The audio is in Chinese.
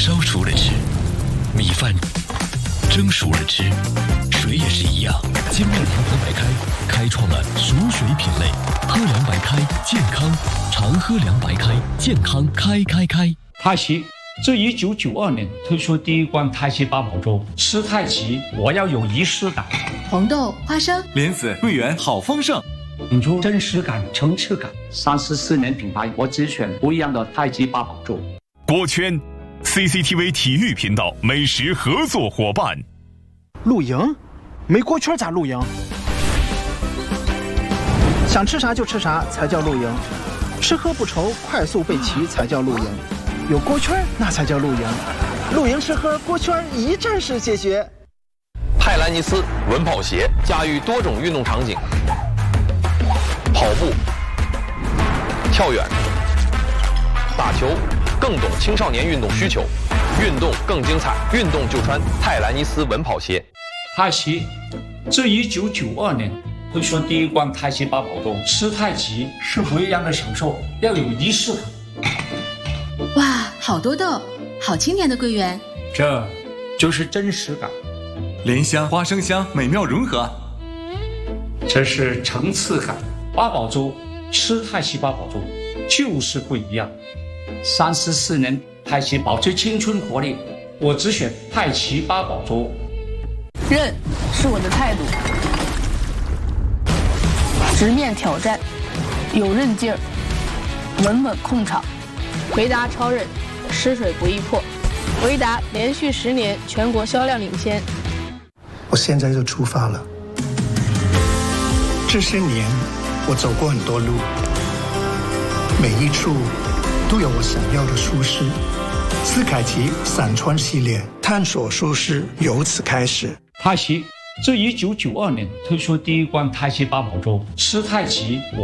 烧熟了吃，米饭蒸熟了吃，水也是一样。精酿银河白开开创了熟水品类，喝凉白开健康，常喝凉白开健康开。 太极自1992年推出第一罐太极八宝粥，吃太极我要有仪式感。 红豆、花生、 莲子、桂圆好丰盛， 引出真实感、层次感。34年品牌，我只选不一样的太极八宝粥。 锅圈 CCTV 体育频道美食合作伙伴。 露营？没锅圈咋露营？想吃啥就吃啥才叫露营，吃喝不愁，快速备齐才叫露营。有锅圈那才叫露营，露营吃喝锅圈一站式解决。 泰兰尼斯稳跑鞋驾驭多种运动场景，跑步、跳远、打球，更懂青少年运动需求，运动更精彩，运动就穿泰兰尼斯稳跑鞋。 太极自1992年推出第一罐太极八宝粥，吃太极是不一样的享受，要有仪式感。 哇，好多豆，好清甜的桂圆， 这就是真实感。 莲香、花生香美妙融合， 这是层次感。八宝粥，吃太极八宝粥就是不一样。34年太极保持青春活力，我只选太极八宝粥。 韧是我的态度，直面挑战，有韧劲儿，稳稳控场。回答超韧，湿水不易破。回答连续10年全国销量领先。 我现在就出发了。这些年我走过很多路，每一处都有我想要的舒适。斯凯奇伞穿系列，探索舒适由此开始。 太极自1992年推出第一罐太极八宝粥，吃太极